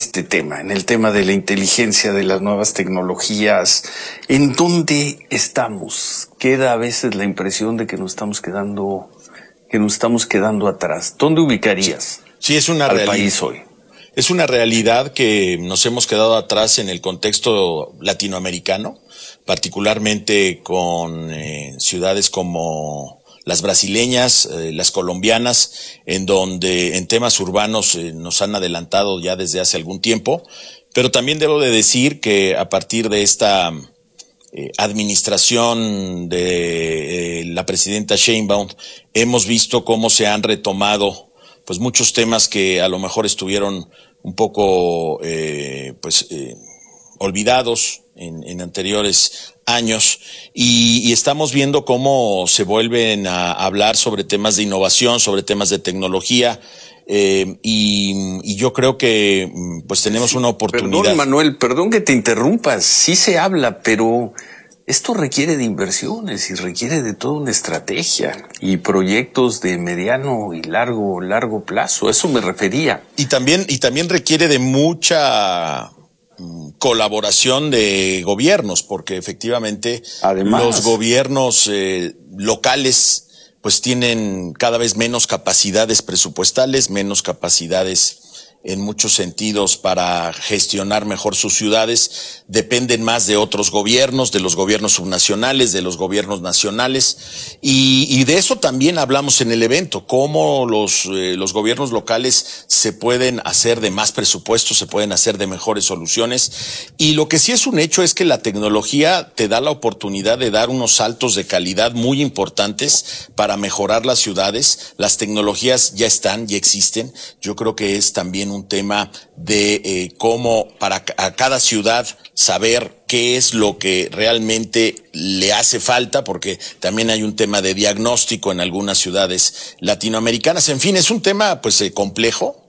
este tema, en el tema de la inteligencia, de las nuevas tecnologías, ¿en dónde estamos? Queda a veces la impresión de que nos estamos quedando atrás. ¿Dónde ubicarías sí, es una al país hoy? Es una realidad que nos hemos quedado atrás en el contexto latinoamericano, particularmente con ciudades como las brasileñas, las colombianas, en donde en temas urbanos nos han adelantado ya desde hace algún tiempo, pero también debo de decir que a partir de esta administración de la presidenta Sheinbaum hemos visto cómo se han retomado pues muchos temas que a lo mejor estuvieron un poco olvidados en anteriores años y estamos viendo cómo se vuelven a hablar sobre temas de innovación, sobre temas de tecnología y yo creo que pues tenemos una oportunidad. Perdón, Manuel, perdón que te interrumpas, sí se habla, pero esto requiere de inversiones y requiere de toda una estrategia y proyectos de mediano y largo plazo. A eso me refería. Y también requiere de mucha colaboración de gobiernos, porque efectivamente además los gobiernos locales pues tienen cada vez menos capacidades presupuestales, menos capacidades en muchos sentidos para gestionar mejor sus ciudades, dependen más de otros gobiernos, de los gobiernos subnacionales, de los gobiernos nacionales, y de eso también hablamos en el evento, cómo los gobiernos locales se pueden hacer de más presupuestos, se pueden hacer de mejores soluciones, y lo que sí es un hecho es que la tecnología te da la oportunidad de dar unos saltos de calidad muy importantes para mejorar las ciudades. Las tecnologías ya están, ya existen. Yo creo que es también un tema de cómo para a cada ciudad saber qué es lo que realmente le hace falta, porque también hay un tema de diagnóstico en algunas ciudades latinoamericanas. En fin, es un tema pues complejo.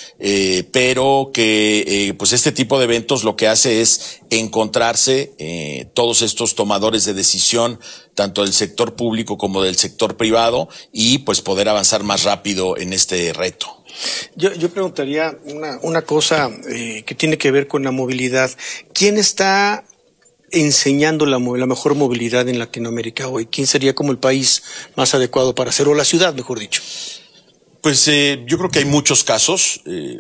Pero que pues este tipo de eventos lo que hace es encontrarse todos estos tomadores de decisión, tanto del sector público como del sector privado, y pues poder avanzar más rápido en este reto. Yo preguntaría una cosa que tiene que ver con la movilidad. ¿Quién está enseñando la mejor movilidad en Latinoamérica hoy? ¿Quién sería como el país más adecuado para hacerlo, o la ciudad, mejor dicho? Pues yo creo que hay muchos casos.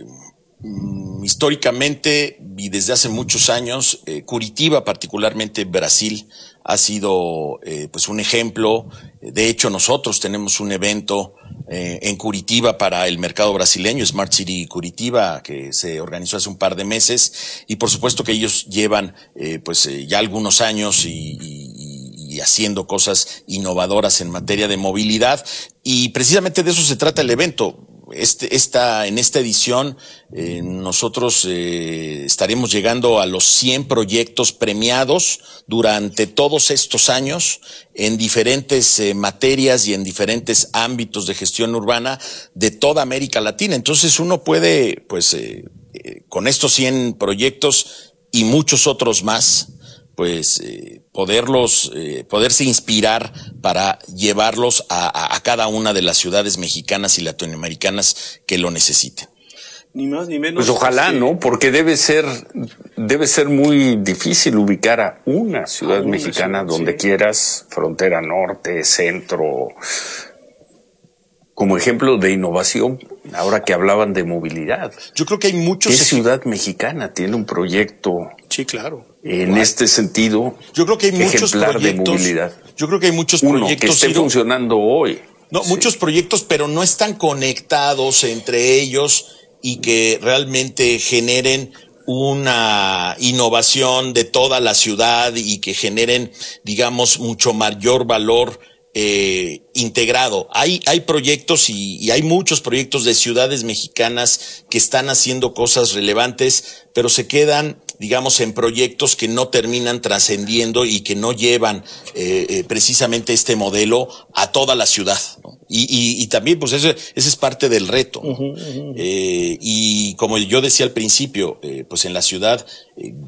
Históricamente y desde hace muchos años, Curitiba, particularmente Brasil, ha sido pues un ejemplo. De hecho, nosotros tenemos un evento en Curitiba para el mercado brasileño, Smart City Curitiba, que se organizó hace un par de meses, y por supuesto que ellos llevan ya algunos años y haciendo cosas innovadoras en materia de movilidad, y precisamente de eso se trata el evento. En esta edición nosotros estaremos llegando a los 100 proyectos premiados durante todos estos años en diferentes materias y en diferentes ámbitos de gestión urbana de toda América Latina. Entonces uno puede, con estos 100 proyectos y muchos otros más, poderse inspirar para llevarlos a cada una de las ciudades mexicanas y latinoamericanas que lo necesiten. Ni más ni menos. Pues ojalá, ¿no? Porque debe ser muy difícil ubicar a una ciudad mexicana donde quieras, frontera norte, centro, como ejemplo de innovación, ahora que hablaban de movilidad. Yo creo que hay muchos. ¿Qué ciudad mexicana tiene un proyecto? Sí, claro. En este sentido, yo creo que hay muchos proyectos de movilidad. Yo creo que hay muchos proyectos que estén funcionando hoy. No, sí. Muchos proyectos, pero no están conectados entre ellos y que realmente generen una innovación de toda la ciudad y que generen, digamos, mucho mayor valor integrado. Hay proyectos y hay muchos proyectos de ciudades mexicanas que están haciendo cosas relevantes, pero se quedan, digamos, en proyectos que no terminan trascendiendo y que no llevan precisamente este modelo a toda la ciudad, ¿no? Y también, pues ese es parte del reto, ¿no? Y como yo decía al principio, pues en la ciudad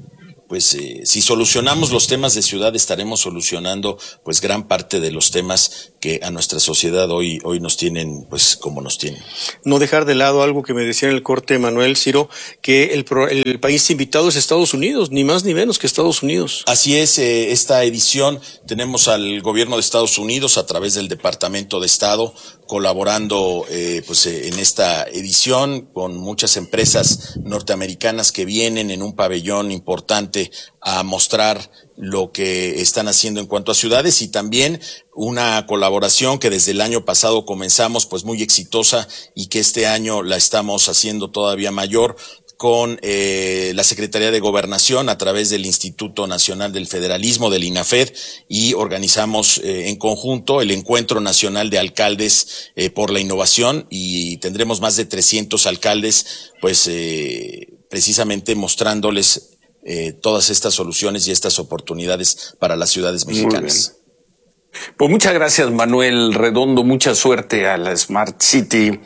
pues si solucionamos los temas de ciudad, estaremos solucionando pues gran parte de los temas que a nuestra sociedad hoy nos tienen pues como nos tienen. No dejar de lado algo que me decía en el corte, Manuel, Ciro, que el país invitado es Estados Unidos, ni más ni menos que Estados Unidos. Así es, esta edición tenemos al gobierno de Estados Unidos a través del Departamento de Estado colaborando en esta edición con muchas empresas norteamericanas que vienen en un pabellón importante a mostrar lo que están haciendo en cuanto a ciudades, y también una colaboración que desde el año pasado comenzamos pues muy exitosa y que este año la estamos haciendo todavía mayor con la Secretaría de Gobernación a través del Instituto Nacional del Federalismo, del INAFED, y organizamos en conjunto el Encuentro Nacional de Alcaldes por la Innovación, y tendremos más de 300 alcaldes pues precisamente mostrándoles todas estas soluciones y estas oportunidades para las ciudades mexicanas. Pues muchas gracias, Manuel Redondo. Mucha suerte a la Smart City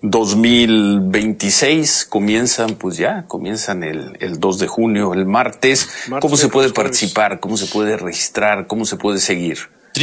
2026. Comienzan el 2 de junio, el martes. ¿Cómo se puede participar? ¿Cómo se puede registrar? ¿Cómo se puede seguir?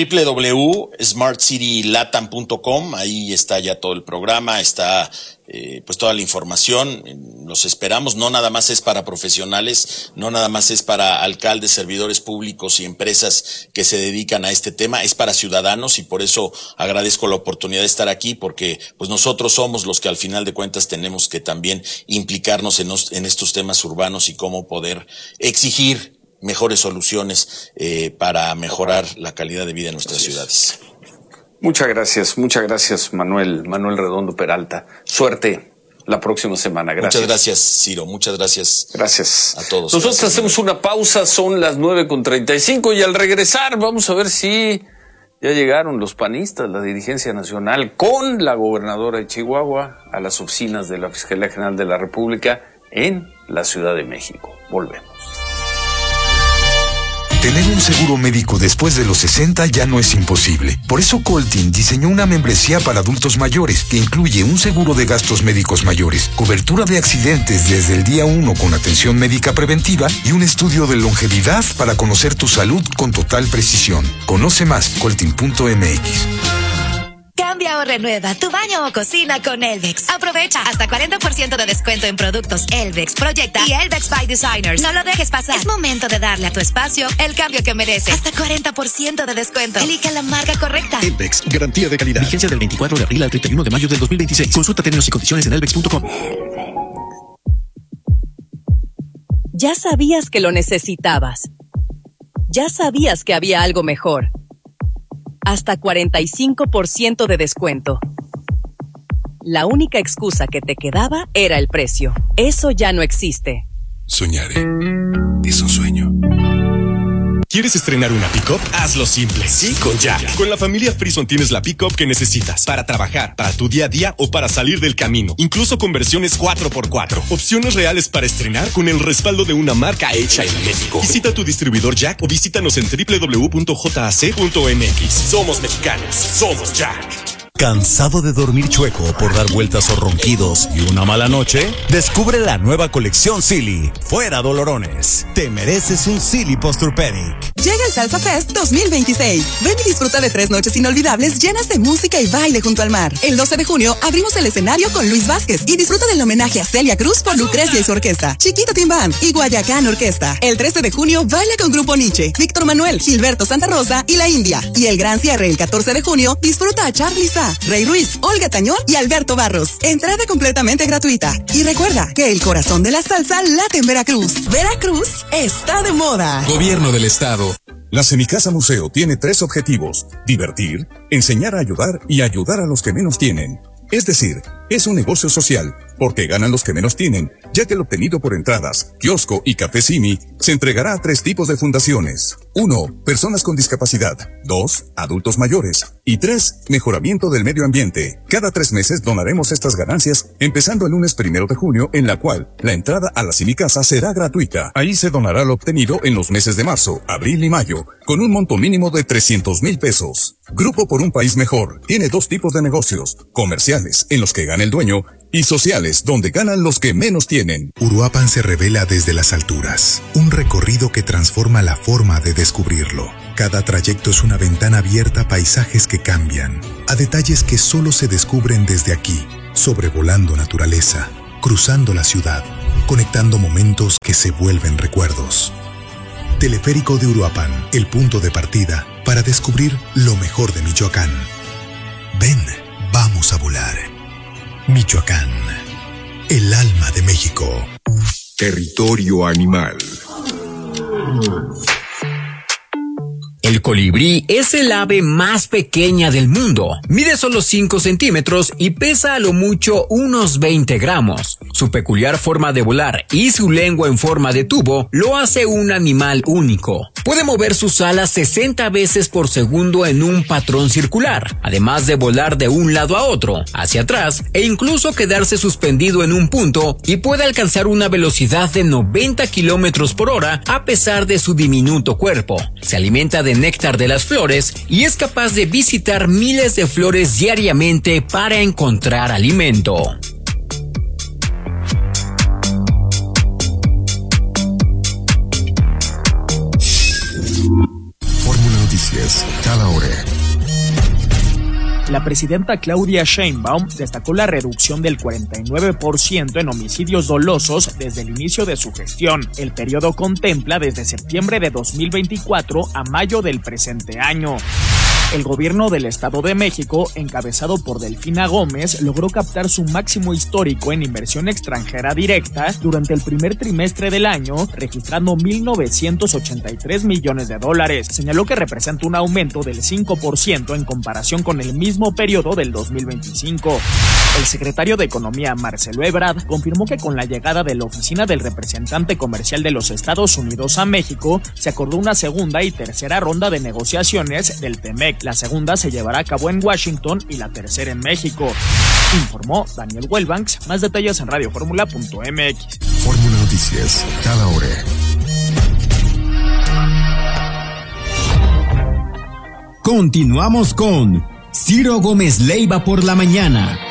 www.smartcitylatam.com, ahí está ya todo el programa, está pues toda la información. Los esperamos. No nada más es para profesionales, no nada más es para alcaldes, servidores públicos y empresas que se dedican a este tema, es para ciudadanos, y por eso agradezco la oportunidad de estar aquí, porque pues nosotros somos los que al final de cuentas tenemos que también implicarnos en estos temas urbanos y cómo poder exigir mejores soluciones para mejorar la calidad de vida en nuestras ciudades. Muchas gracias, Manuel Redondo Peralta. Suerte la próxima semana. Gracias. Muchas gracias, Ciro. Muchas gracias. Gracias a todos. Nosotros gracias, hacemos una pausa, son las 9:35, y al regresar vamos a ver si ya llegaron los panistas, la dirigencia nacional, con la gobernadora de Chihuahua a las oficinas de la Fiscalía General de la República en la Ciudad de México. Volvemos. Tener un seguro médico después de los 60 ya no es imposible. Por eso Coltin diseñó una membresía para adultos mayores que incluye un seguro de gastos médicos mayores, cobertura de accidentes desde el día 1 con atención médica preventiva y un estudio de longevidad para conocer tu salud con total precisión. Conoce más, coltin.mx. Cambia o renueva tu baño o cocina con Elvex. Aprovecha hasta 40% de descuento en productos Elvex, Proyecta y Elvex by Designers. No lo dejes pasar. Es momento de darle a tu espacio el cambio que merece. Hasta 40% de descuento. Elige la marca correcta. Elvex, garantía de calidad. Vigencia del 24 de abril al 31 de mayo del 2026. Consulta términos y condiciones en elvex.com. Ya sabías que lo necesitabas. Ya sabías que había algo mejor. Hasta 45% de descuento. La única excusa que te quedaba era el precio. Eso ya no existe. Soñaré. Es un sueño. ¿Quieres estrenar una pick-up? Hazlo simple. Sí, con Jack. Con la familia Frison tienes la pick-up que necesitas para trabajar, para tu día a día o para salir del camino. Incluso con versiones 4x4. Opciones reales para estrenar con el respaldo de una marca hecha en México. Visita tu distribuidor Jack o visítanos en www.jac.mx. Somos mexicanos. Somos Jack. ¿Cansado de dormir chueco por dar vueltas o ronquidos y una mala noche? Descubre la nueva colección Silly. Fuera dolorones. Te mereces un Silly Posturpedic. Llega el Salsa Fest 2026. Ven y disfruta de 3 noches inolvidables llenas de música y baile junto al mar. El 12 de junio abrimos el escenario con Luis Vázquez y disfruta del homenaje a Celia Cruz por Lucrecia y su orquesta, Chiquito Team Band y Guayacán Orquesta. El 13 de junio baila con Grupo Nietzsche, Víctor Manuel, Gilberto Santa Rosa y La India. Y el gran cierre el 14 de junio disfruta a Charly Sá, Rey Ruiz, Olga Tañón y Alberto Barros. Entrada completamente gratuita. Y recuerda que el corazón de la salsa late en Veracruz. Veracruz está de moda. Gobierno del Estado. La Semicasa Museo tiene 3 objetivos: divertir, enseñar a ayudar y ayudar a los que menos tienen. Es decir, es un negocio social, porque ganan los que menos tienen, ya que el obtenido por entradas, kiosco y café Simi se entregará a 3 tipos de fundaciones. 1. Personas con discapacidad. 2. Adultos mayores. Y 3. Mejoramiento del medio ambiente. Cada 3 meses donaremos estas ganancias, empezando el lunes 1 de junio, en la cual la entrada a la Semicasa será gratuita. Ahí se donará lo obtenido en los meses de marzo, abril y mayo, con un monto mínimo de 300,000 pesos. Grupo por un País Mejor tiene 2 tipos de negocios: comerciales, en los que gana el dueño, y sociales donde ganan los que menos tienen. Uruapan se revela desde las alturas, un recorrido que transforma la forma de descubrirlo. Cada trayecto es una ventana abierta a paisajes que cambian, a detalles que solo se descubren desde aquí, sobrevolando naturaleza, cruzando la ciudad, conectando momentos que se vuelven recuerdos. Teleférico de Uruapan, el punto de partida para descubrir lo mejor de Michoacán. Ven, vamos a volar. Michoacán, el alma de México. Territorio animal. El colibrí es el ave más pequeña del mundo. Mide solo 5 centímetros y pesa a lo mucho unos 20 gramos. Su peculiar forma de volar y su lengua en forma de tubo lo hace un animal único. Puede mover sus alas 60 veces por segundo en un patrón circular, además de volar de un lado a otro, hacia atrás e incluso quedarse suspendido en un punto, y puede alcanzar una velocidad de 90 kilómetros por hora a pesar de su diminuto cuerpo. Se alimenta de néctar de las flores y es capaz de visitar miles de flores diariamente para encontrar alimento. Fórmula Noticias, cada hora. La presidenta Claudia Sheinbaum destacó la reducción del 49% en homicidios dolosos desde el inicio de su gestión. El periodo contempla desde septiembre de 2024 a mayo del presente año. El gobierno del Estado de México, encabezado por Delfina Gómez, logró captar su máximo histórico en inversión extranjera directa durante el primer trimestre del año, registrando 1.983 millones de dólares. Señaló que representa un aumento del 5% en comparación con el mismo periodo del 2025. El secretario de Economía, Marcelo Ebrard, confirmó que con la llegada de la Oficina del Representante Comercial de los Estados Unidos a México, se acordó una segunda y tercera ronda de negociaciones del TEMEC. La segunda se llevará a cabo en Washington y la tercera en México. Informó Daniel Wellbanks. Más detalles en radioformula.mx. Fórmula Noticias, cada hora. Continuamos con Ciro Gómez Leiva por la mañana.